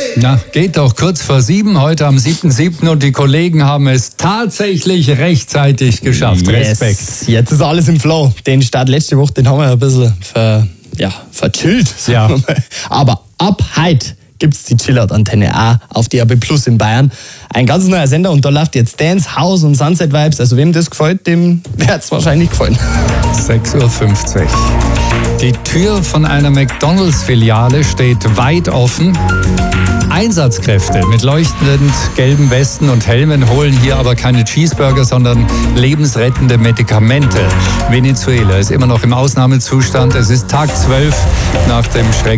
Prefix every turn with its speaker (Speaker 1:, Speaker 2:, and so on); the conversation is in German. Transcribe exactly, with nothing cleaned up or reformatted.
Speaker 1: Ja, geht doch kurz vor sieben, heute am siebten siebten und die Kollegen haben es tatsächlich rechtzeitig geschafft.
Speaker 2: Yes.
Speaker 1: Respekt.
Speaker 2: Jetzt ist alles im Flow. Den Start letzte Woche, den haben wir ein bisschen ver, ja, verchillt.
Speaker 1: Ja.
Speaker 2: Aber ab heute gibt's die Chillout-Antenne auch auf D A B Plus in Bayern. Ein ganz neuer Sender und da läuft jetzt Dance, House und Sunset Vibes. Also wem das gefällt, dem wird's wahrscheinlich gefallen.
Speaker 1: sechs Uhr fünfzig. Die Tür von einer McDonalds-Filiale steht weit offen. Einsatzkräfte mit leuchtend gelben Westen und Helmen holen hier aber keine Cheeseburger, sondern lebensrettende Medikamente. Venezuela ist immer noch im Ausnahmezustand. Es ist Tag zwölf nach dem Schreck.